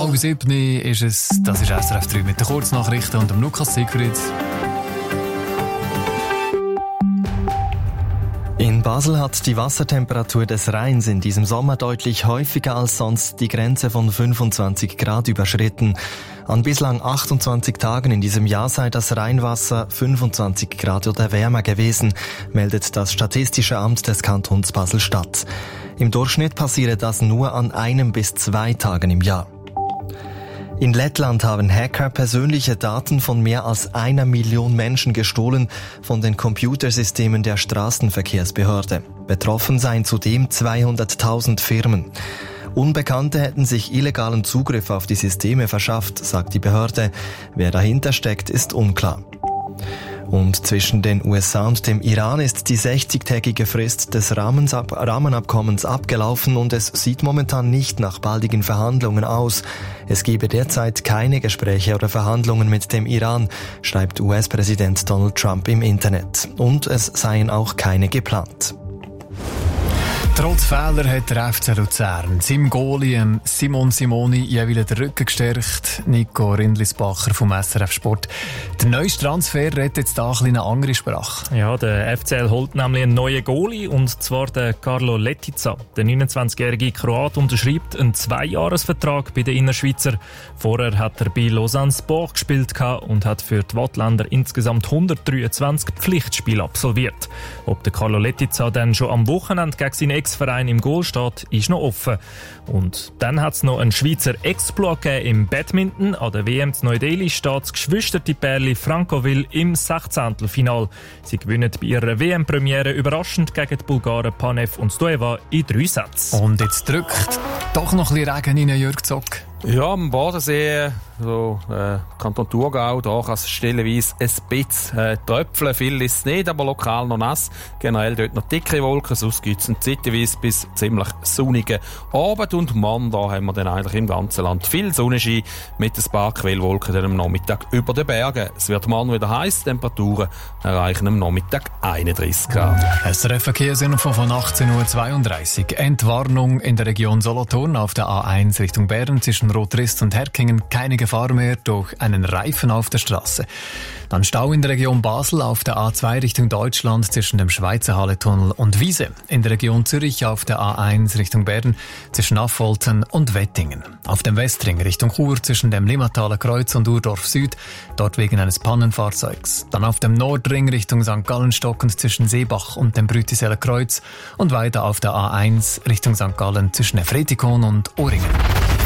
6:30 ist es. Das ist SRF 3 mit den Kurznachrichten und dem Lukas Siegfried. In Basel hat die Wassertemperatur des Rheins in diesem Sommer deutlich häufiger als sonst die Grenze von 25 Grad überschritten. An bislang 28 Tagen in diesem Jahr sei das Rheinwasser 25 Grad oder wärmer gewesen, meldet das Statistische Amt des Kantons Basel-Stadt. Im Durchschnitt passiere das nur an 1 bis 2 Tagen im Jahr. In Lettland haben Hacker persönliche Daten von mehr als 1 Million Menschen gestohlen von den Computersystemen der Straßenverkehrsbehörde. Betroffen seien zudem 200.000 Firmen. Unbekannte hätten sich illegalen Zugriff auf die Systeme verschafft, sagt die Behörde. Wer dahinter steckt, ist unklar. Und zwischen den USA und dem Iran ist die 60-tägige Frist des Rahmenabkommens abgelaufen und es sieht momentan nicht nach baldigen Verhandlungen aus. Es gebe derzeit keine Gespräche oder Verhandlungen mit dem Iran, schreibt US-Präsident Donald Trump im Internet. Und es seien auch keine geplant. Trotz Fehler hat der FC Luzern seinem Goalie Simon Simoni jeweils den Rücken gestärkt. Nico Rindlisbacher vom SRF Sport. Der neueste Transfer redet jetzt da eine andere Sprache. Ja, der FCL holt nämlich einen neuen Goalie, und zwar den Carlo Lettiza. Der 29-jährige Kroat unterschreibt einen 2-Jahres-Vertrag bei den Innerschweizer. Vorher hat er bei Lausanne Sport gespielt und hat für die Wattländer insgesamt 123 Pflichtspiele absolviert. Ob der Carlo Lettiza dann schon am Wochenende gegen seinen Ex-Verein im Goal steht, ist noch offen. Und dann hat es noch einen Schweizer Exploit gegeben im Badminton. An der WM zu Neu-Delhi steht das geschwisterte Pärli Frankoville im 16. Sie gewinnen bei ihrer WM-Premiere überraschend gegen die Bulgaren Panev und Stoeva in 3 Sätzen. Und jetzt drückt doch noch ein bisschen Regen rein, Jürg Zock. Ja, am Bodensee, so Kanton Thurgau, da kann es stellenweise ein bisschen tröpfeln. Viel ist es nicht, aber lokal noch nass. Generell dort noch dicke Wolken, sonst gibt es zeitweise bis ziemlich sonnigen Abend. Und morgen da haben wir dann eigentlich im ganzen Land viel Sonnenschein mit ein paar Quellwolken dann am Nachmittag über den Bergen. Es wird morgen wieder heiß, Temperaturen erreichen am Nachmittag 31 Grad. SRF Verkehrsinfo von 18:32 Uhr. Entwarnung in der Region Solothurn auf der A1 Richtung Bern zwischen Rotrist und Herkingen, keine Gefahr mehr durch einen Reifen auf der Straße. Dann Stau in der Region Basel auf der A2 Richtung Deutschland zwischen dem Schweizer Halletunnel und Wiese. In der Region Zürich auf der A1 Richtung Bern zwischen Affolten und Wettingen. Auf dem Westring Richtung Chur zwischen dem Limmathaler Kreuz und Urdorf Süd, dort wegen eines Pannenfahrzeugs. Dann auf dem Nordring Richtung St. Gallen stockend zwischen Seebach und dem Brütiseler Kreuz und weiter auf der A1 Richtung St. Gallen zwischen Efretikon und Oringen.